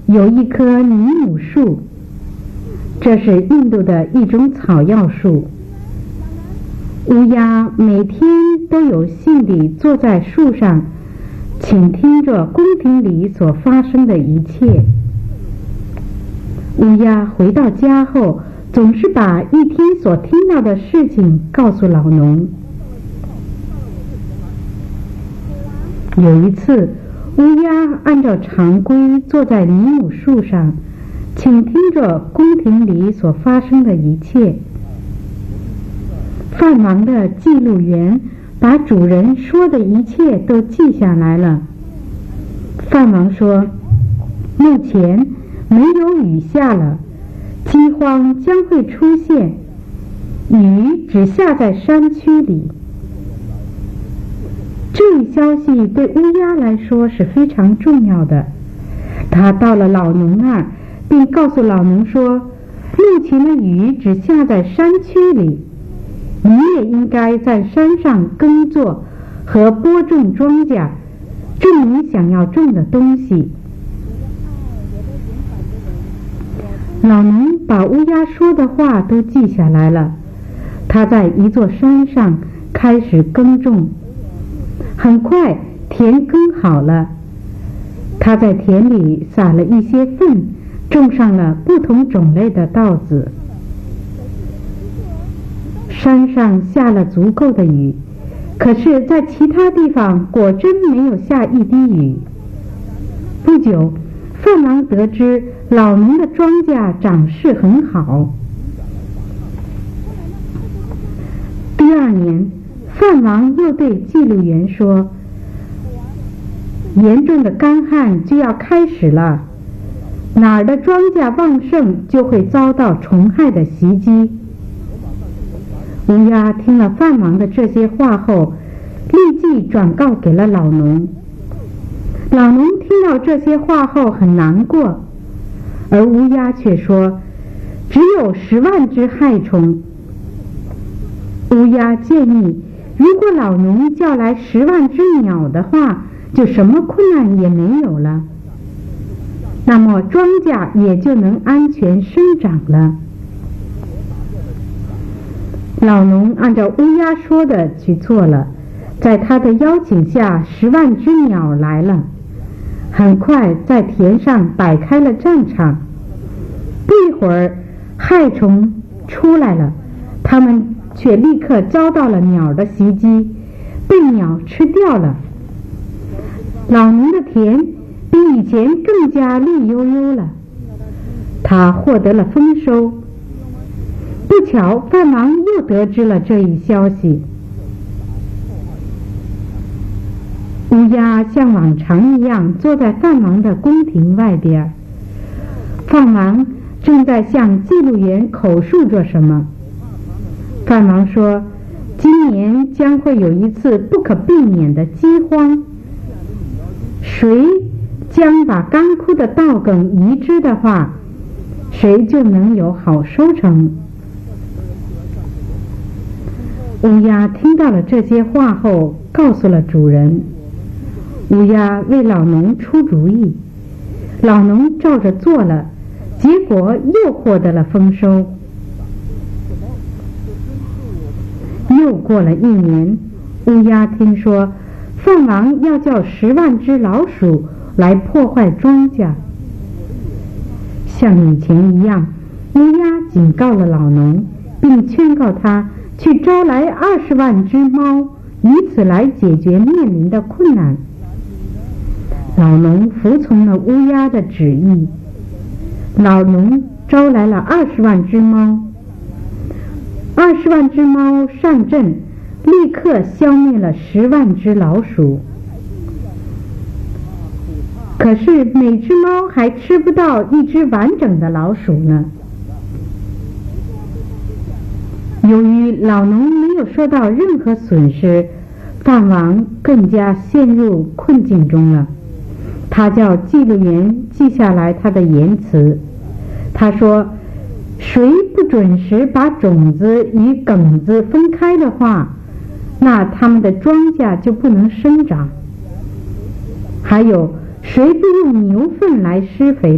有一棵尼姆树，这是印度的一种草药树。乌鸦每天都有信地坐在树上，倾听着宫廷里所发生的一切。乌鸦回到家后，总是把一天所听到的事情告诉老农。有一次，乌鸦按照常规坐在尼姆树上，倾听着宫廷里所发生的一切。饭王的记录员把主人说的一切都记下来了。饭王说，目前没有雨下了，饥荒将会出现，雨只下在山区里。这一消息对乌鸦来说是非常重要的。他到了老农那儿，并告诉老农说，目前的雨只下在山区里，你也应该在山上耕作和播种庄稼，种你想要种的东西。老农把乌鸦说的话都记下来了。他在一座山上开始耕种，很快田耕好了。他在田里撒了一些粪，种上了不同种类的稻子。山上下了足够的雨，可是在其他地方果真没有下一滴雨。不久，饭王得知老农的庄稼长势很好。第二年，饭王又对记录员说，严重的干旱就要开始了，哪儿的庄稼旺盛就会遭到虫害的袭击。乌鸦听了饭王的这些话后，立即转告给了老农。老农听到这些话后很难过，而乌鸦却说，只有10万只害虫。乌鸦建议，如果老农叫来10万只鸟的话，就什么困难也没有了，那么庄稼也就能安全生长了。老农按照乌鸦说的去做了，在他的邀请下，10万只鸟来了，很快在田上摆开了战场。不一会儿，害虫出来了，它们却立刻遭到了鸟的袭击，被鸟吃掉了。老农的田比以前更加绿油油了，他获得了丰收。不巧，饭王又得知了这一消息。乌鸦像往常一样坐在饭王的宫廷外边，饭王正在向记录员口述着什么。饭王说，今年将会有一次不可避免的饥荒，谁将把干枯的稻梗移植的话，谁就能有好收成。乌鸦听到了这些话后，告诉了主人。乌鸦为老农出主意，老农照着做了，结果又获得了丰收。又过了1年，乌鸦听说饭王要叫10万只老鼠来破坏庄稼。像以前一样，乌鸦警告了老农，并劝告他去招来20万只猫，以此来解决面临的困难。老农服从了乌鸦的旨意，老农招来了20万只猫。20万只猫上阵，立刻消灭了10万只老鼠。可是每只猫还吃不到一只完整的老鼠呢。由于老农没有受到任何损失，饭王更加陷入困境中了。他叫记录员记下来他的言辞。他说，谁不准时把种子与梗子分开的话，那他们的庄稼就不能生长。还有，谁不用牛粪来施肥